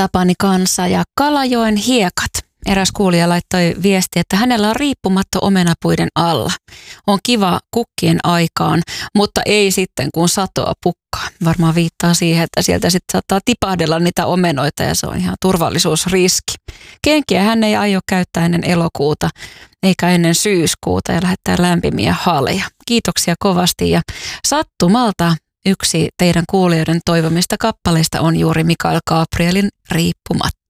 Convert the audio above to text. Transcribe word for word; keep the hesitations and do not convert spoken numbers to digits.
Tapani kanssa ja Kalajoen hiekat. Eräs kuulija laittoi viesti, että hänellä on riippumatto omenapuiden alla. On kiva kukkien aikaan, mutta ei sitten kun satoa pukkaa. Varmaan viittaa siihen, että sieltä sitten saattaa tipahdella niitä omenoita ja se on ihan turvallisuusriski. Kenkiä hän ei aio käyttää ennen elokuuta eikä ennen syyskuuta ja lähettää lämpimiä haleja. Kiitoksia kovasti ja sattumalta yksi teidän kuulijoiden toivomista kappaleista on juuri Mikael Gabrielin Riippumatta.